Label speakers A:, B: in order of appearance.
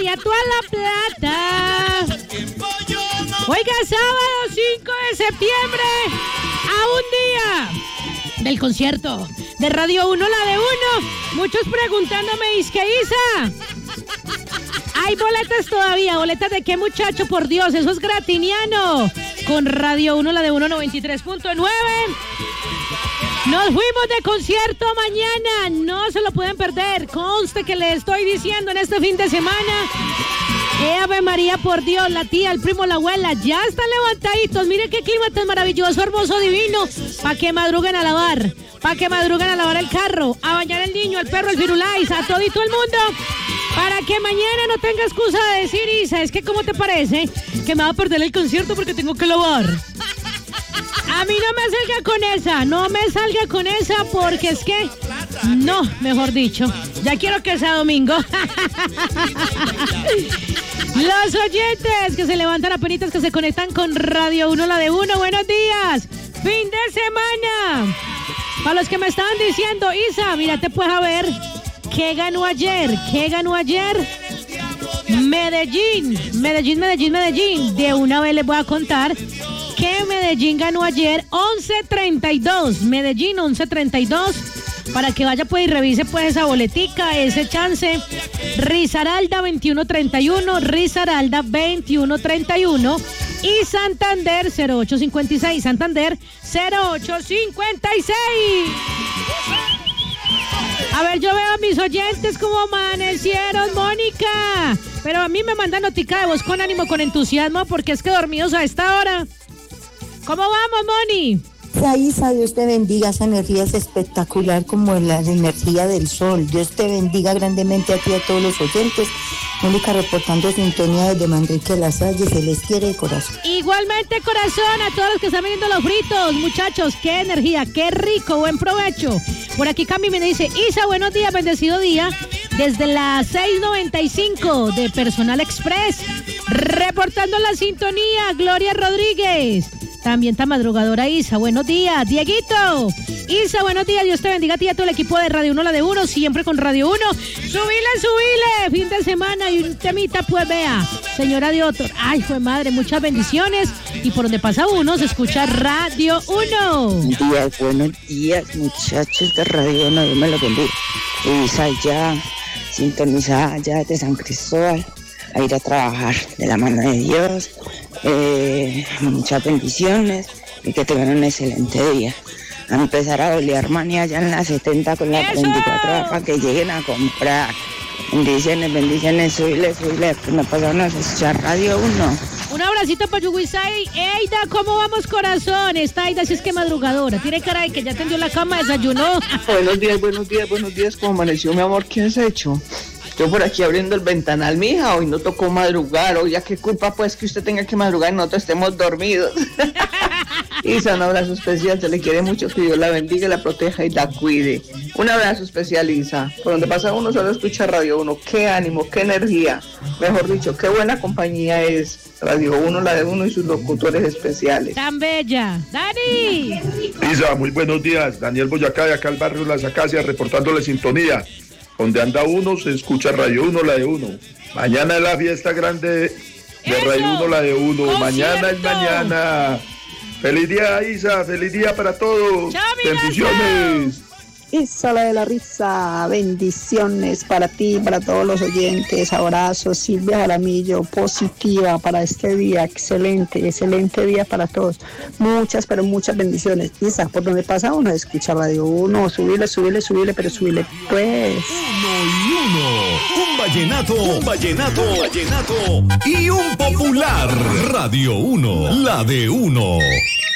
A: y a toda la plata. Oiga, sábado 5 de septiembre, a un día del concierto de Radio 1, la de 1. Muchos preguntándome, ¿es que Isa? Hay boletas todavía. ¿Boletas de qué, muchacho? Por Dios, eso es gratiniano. Con Radio 1, la de 1, 93.9. Nos fuimos de concierto mañana. No se lo pueden perder. Conste que le estoy diciendo en este fin de semana. Ave María, por Dios, la tía, el primo, la abuela, ya están levantaditos. Mire qué clima tan maravilloso, hermoso, divino. Pa' que madruguen a lavar. Pa' que madruguen a lavar el carro. A bañar al niño, al perro, el firulais, a todito el mundo. Para que mañana no tenga excusa de decir, Isa, es que ¿cómo te parece? Que me va a perder el concierto porque tengo que lavar. A mí no me salga con esa, no me salga con esa porque es que, no, mejor dicho, ya quiero que sea domingo. Los oyentes que se levantan apenitas, que se conectan con Radio 1, la de 1, buenos días, fin de semana. Para los que me estaban diciendo, Isa, mira, te puedes ver. ¿Qué ganó ayer? Medellín. De una vez les voy a contar que Medellín ganó ayer 11-32. Medellín 11-32. Para que vaya pues y revise pues esa boletica, ese chance. Risaralda 21-31. Risaralda 21-31. Y Santander 0856. Santander 0856. A ver, yo veo a mis oyentes como amanecieron, Mónica. Pero a mí me mandan notica de voz con ánimo, con entusiasmo, porque es que dormidos a esta hora. ¿Cómo vamos, Moni?
B: Isa, Dios te bendiga, esa energía es espectacular como la energía del sol. Dios te bendiga grandemente a ti y a todos los oyentes. Mónica reportando sintonía desde Manrique Las Salles, se les quiere de corazón.
A: Igualmente, corazón, a todos los que están viendo los fritos, muchachos, qué energía, qué rico, buen provecho. Por aquí Cami me dice, Isa, buenos días, bendecido día, desde las 6:95 de Personal Express, reportando la sintonía, Gloria Rodríguez. También está madrugadora Isa, buenos días, Dieguito. Isa, buenos días, Dios te bendiga a ti y a todo el equipo de Radio 1, la de 1, siempre con Radio 1. Subile, fin de semana y un temita, pues vea, señora de otro. Ay, fue madre, muchas bendiciones. Y por donde pasa uno, se escucha Radio 1.
C: Buenos días, muchachos de Radio 1, Dios me lo bendiga. Isa ya sintonizada ya de San Cristóbal, a ir a trabajar de la mano de Dios. Muchas bendiciones y que tengan un excelente día. A empezar a olear manía allá en la 70 con la 34 para que lleguen a comprar. Bendiciones, subile, que me pasaron a escuchar Radio 1.
A: Un abracito para Yuguisay. Eida, ¿cómo vamos, corazón? Esta Aida sí es que madrugadora. Tiene cara de que ya tendió la cama, desayunó.
D: Buenos días, ¿cómo amaneció, mi amor? ¿Qué has hecho? Yo por aquí abriendo el ventanal, mija, hoy no tocó madrugar, hoy ya qué culpa pues que usted tenga que madrugar y nosotros estemos dormidos. Isa, un abrazo especial, se le quiere mucho, que Dios la bendiga, la proteja y la cuide. Un abrazo especial, Isa. Por donde pasa uno solo escucha Radio 1, qué ánimo, qué energía, mejor dicho, qué buena compañía es Radio 1, la de 1 y sus locutores especiales.
A: Tan bella. Dani.
E: Isa, muy buenos días, Daniel Boyacá de acá al barrio Las Acacias, reportándole sintonía. Donde anda uno, se escucha Radio 1, la de 1. Mañana es la fiesta grande de Radio 1, la de 1.
A: ¡Concierto!
E: Mañana es mañana. Feliz día, Isa. Feliz día para todos.
A: ¡Chao,
E: bendiciones.
F: Isa, la de la risa, bendiciones para ti y para todos los oyentes, abrazos. Silvia Jaramillo, positiva para este día, excelente día para todos, muchas bendiciones. Isa, por donde pasa uno, escucha Radio 1, subile, pero subile pues.
G: 1 y 1, un vallenato y un popular. Radio 1, la de 1.